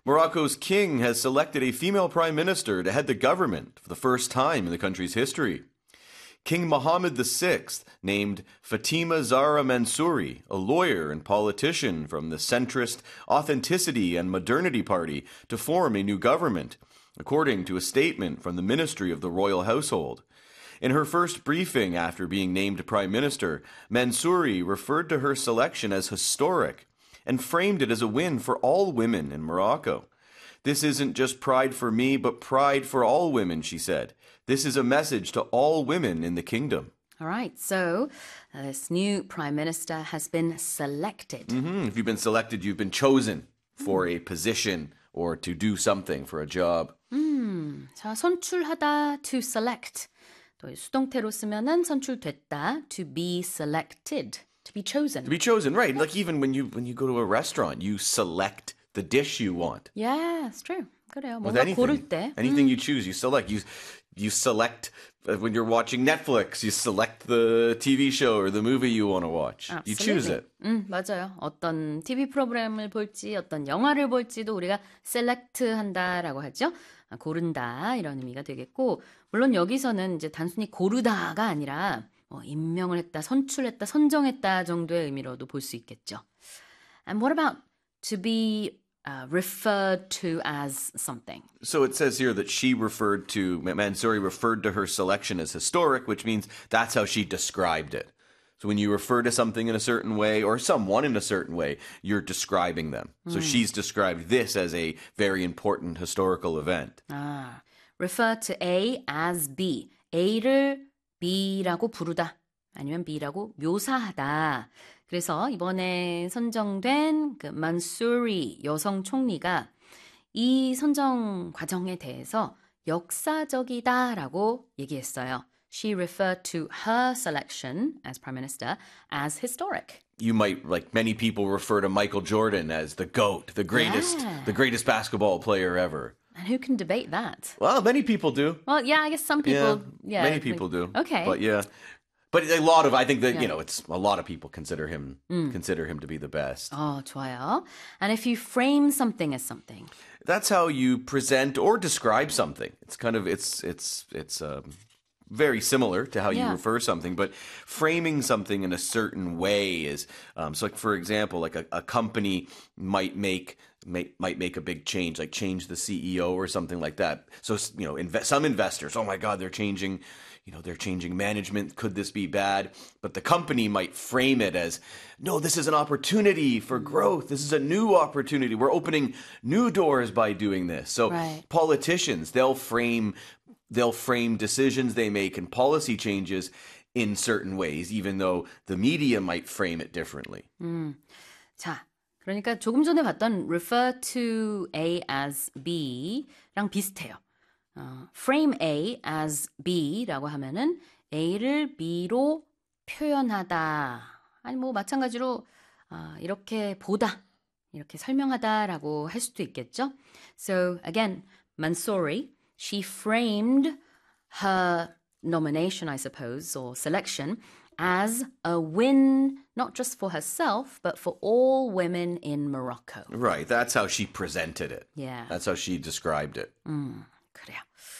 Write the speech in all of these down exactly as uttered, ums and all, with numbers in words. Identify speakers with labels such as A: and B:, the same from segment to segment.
A: Morocco's king has selected a female prime minister to head the government for the first time in the country's history. King Mohammed the Sixth named Fatima Zahra Mansouri, a lawyer and politician from the centrist Authenticity and Modernity Party, to form a new government, according to a statement from the Ministry of the Royal Household. In her first briefing after being named prime minister, Mansouri referred to her selection as historic and framed it as a win for all women in Morocco. This isn't just pride for me, but pride for all women, she said. This is a message to all women in the kingdom.
B: All right, so uh, this new prime minister has been selected.
A: Mm-hmm. If you've been selected, you've been chosen for a position or to do something for a job.
B: 음, 자, 선출하다, to select. 또 수동태로 쓰면은 선출됐다, to be selected, to be chosen.
A: To be chosen, right. Like even when you when you go to a restaurant, you select the dish you want.
B: Yeah, it's true. 그래요.
A: With
B: 뭔가
A: anything,
B: 고를 때.
A: anything you choose, you select. You you select uh, when you're watching Netflix. You select the T V show or the movie you want to watch.
B: Absolutely.
A: You choose it.
B: 음, 맞아요. 어떤 티비 프로그램을 볼지, 어떤 영화를 볼지도 우리가 select 한다라고 하죠. 아, 고른다 이런 의미가 되겠고, 물론 여기서는 이제 단순히 고르다가 아니라 뭐 임명을 했다, 선출했다, 선정했다 정도의 의미로도 볼 수 있겠죠. And what about to be uh, referred to as something?
A: So it says here that she referred to, Mansouri referred to her selection as historic, which means that's how she described it. So when you refer to something in a certain way or someone in a certain way, you're describing them. So
B: Mm.
A: she's described this as a very important historical event.
B: 아, refer to A as B. A를 B라고 부르다. 아니면 B라고 묘사하다. 그래서 이번에 선정된 그 만수리 여성 총리가 이 선정 과정에 대해서 역사적이다라고 얘기했어요. She referred to her selection as prime minister as historic.
A: You might, like many people refer to Michael Jordan as the GOAT, the greatest,
B: Yeah.
A: the greatest basketball player ever.
B: And who can debate that?
A: Well, many people do.
B: Well, yeah, I guess some people, yeah.
A: many people do.
B: Okay.
A: But yeah. But a lot of, I think that,
B: Yeah.
A: you know, it's a lot of people consider him,
B: Mm.
A: consider him to be the best.
B: 어, 좋아요. And if you frame something as something.
A: That's how you present or describe something. It's kind of, it's, it's, it's, um, very similar to how you
B: Yeah.
A: refer something, but framing something in a certain way is, um, so like, for example, like a, a company might make, make, might make a big change, like change the C E O or something like that. So, you know, inve- some investors, oh my God, they're changing, you know, they're changing management. Could this be bad? But the company might frame it as, no, this is an opportunity for growth. This is a new opportunity. We're opening new doors by doing this. So
B: Right.
A: politicians, they'll frame they'll frame decisions they make and policy changes in certain ways, even though the media might frame it differently.
B: 음, 자, 그러니까 조금 전에 봤던 refer to A as B랑 비슷해요. 어, frame A as B라고 하면은 A를 B로 표현하다. 아니 뭐 마찬가지로 어, 이렇게 보다, 이렇게 설명하다라고 할 수도 있겠죠. So again, Mansouri, she framed her nomination, I suppose, or selection as a win, not just for herself, but for all women in Morocco.
A: Right, that's how she presented it.
B: Yeah.
A: That's how she described it.
B: 음, 그래요.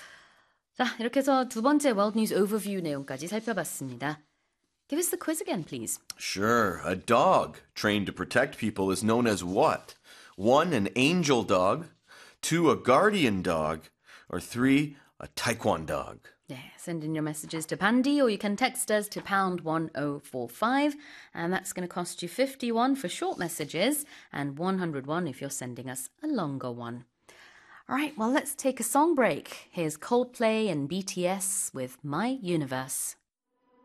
B: 자, 이렇게 해서 두 번째 World News Overview 내용까지 살펴봤습니다. Give us the quiz again, please.
A: Sure, a dog trained to protect people is known as what? One, an angel dog. Two, a guardian dog. Or three, a taekwondo dog.
B: Yeah, send in your messages to Pandy or you can text us to pound one oh four five and that's going to cost you fifty-one for short messages and one hundred one if you're sending us a longer one. All right, well, let's take a song break. Here's Coldplay and B T S with My Universe.